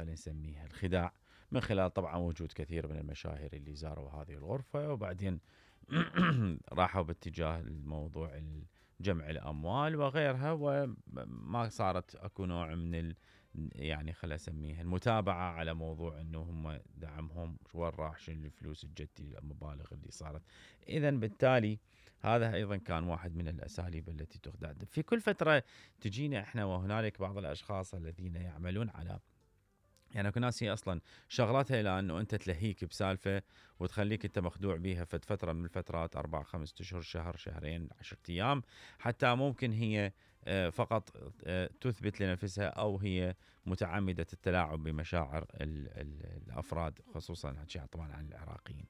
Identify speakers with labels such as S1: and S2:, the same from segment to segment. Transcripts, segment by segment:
S1: خلينا نسميها الخداع، من خلال طبعا وجود كثير من المشاهير اللي زاروا هذه الغرفة، وبعدين راحوا باتجاه الموضوع جمع الأموال وغيرها، وما صارت أكو نوع من يعني خلينا نسميها المتابعة على موضوع أنه هم دعمهم وين راح، شنو الفلوس الجدي، المبالغ اللي صارت. إذا بالتالي هذا أيضا كان واحد من الأساليب التي تخدع. في كل فترة تجينا إحنا وهنالك بعض الأشخاص الذين يعملون على، يعني اكو ناس هي اصلا شغلتها الى انه انت تلهيك بسالفه وتخليك انت مخدوع بيها فتره من الفترات، 4 5 اشهر، شهر، شهرين، 10 ايام، حتى ممكن هي فقط تثبت لنفسها، او هي متعمده التلاعب بمشاعر الافراد، خصوصا طبعا عن العراقيين.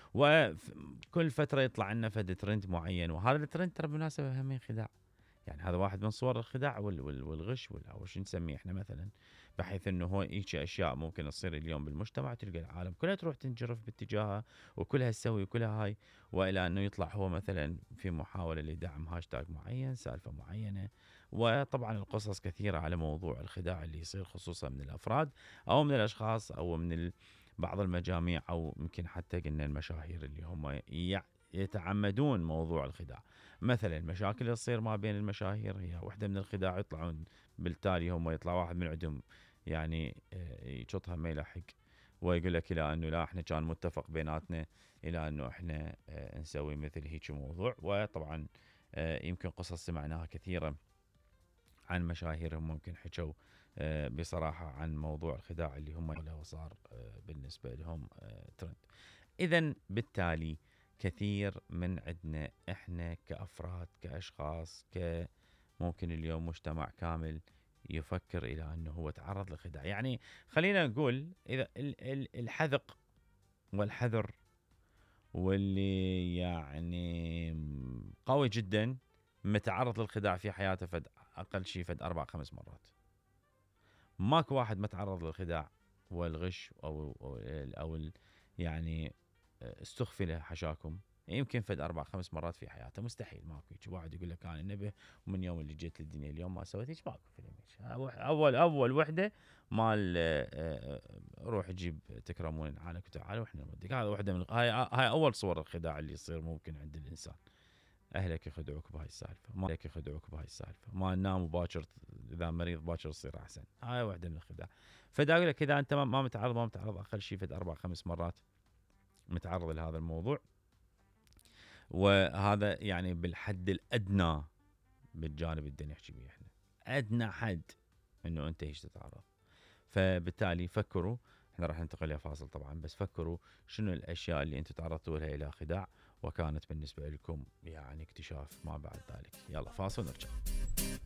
S1: وكل فتره يطلع لنا فد ترند معين، وهذا الترند ترى بالمناسبه هم خداع. يعني هذا واحد من صور الخداع والغش او شو نسميه احنا مثلا، بحيث انه هو هيك اشياء ممكن تصير اليوم بالمجتمع، تلقى العالم كلها تروح تنجرف باتجاهها وكلها تسوي وكلها هاي، والى انه يطلع هو مثلا في محاوله لدعم هاشتاج معين، سالفه معينه. وطبعا القصص كثيره على موضوع الخداع اللي يصير، خصوصا من الافراد او من الاشخاص او من بعض المجاميع، او يمكن حتى قلنا المشاهير اللي هم يتعمدون موضوع الخداع. مثلا المشاكل اللي تصير ما بين المشاهير هي واحدة من الخداع، يطلعون بالتالي هم يطلع واحد من عندهم يعني يشطها ما يلحق، ويقول لك الى انه لا احنا كان متفق بيناتنا الى انه احنا نسوي مثل هيك موضوع. وطبعا يمكن قصص سمعناها كثيرة عن مشاهيرهم ممكن حكوا بصراحة عن موضوع الخداع اللي هم له، وصار بالنسبة لهم ترند. إذن بالتالي كثير من عندنا احنا كأفراد، كأشخاص، ممكن اليوم مجتمع كامل يفكر إلى أنه هو تعرض للخداع. يعني خلينا نقول إذا الحذق والحذر واللي يعني قوي جدا متعرض للخداع في حياته فد أقل شيء فد 4 5 مرات. ماكو واحد متعرض للخداع والغش أو يعني استخفي له حشاكم يمكن فد 4 5 مرات في حياته، مستحيل. ماكو هيك واحد يقول لك انا نبه ومن يوم اللي جيت للدنيا اليوم ما سويت هيك، ماكو فيلم هيك. اول وحده مال روح جيب تكرمون عنك وتعال واحنا نوديك. هذا وحده من هاي اول صور الخداع اللي يصير ممكن عند الانسان. اهلك يخدعوك بهاي السالفه، مالك يخدعوك بهاي السالفه، ما نام باكر، اذا مريض باكر تصير احسن. هاي واحده من الخداع. فدا اقول لك اذا انت ما متعرض اقل شيء فد 4 5 مرات متعرض لهذا الموضوع، وهذا يعني بالحد الادنى بالجانب اللي نحكي به احنا، ادنى حد انه انت ايش تتعرض. فبالتالي فكروا، احنا راح ننتقل الى فاصل طبعا، بس فكروا شنو الاشياء اللي انتم تعرضتوا لها الى خداع وكانت بالنسبه لكم يعني اكتشاف ما بعد ذلك. يلا فاصل نرجع.